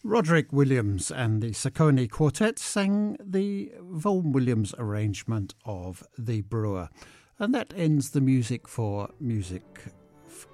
Roderick Williams and the Saucony Quartet sang the Vaughan Williams arrangement of The Brewer. And that ends the music for Music